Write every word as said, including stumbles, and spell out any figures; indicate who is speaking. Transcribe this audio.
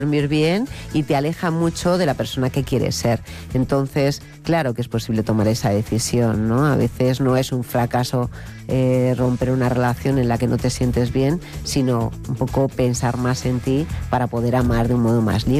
Speaker 1: dormir bien y te aleja mucho de la persona que quieres ser. Entonces, claro que es posible tomar esa decisión, ¿no? A veces no es un fracaso eh, romper una relación en la que no te sientes bien, sino un poco pensar más en ti para poder amar de un modo más libre.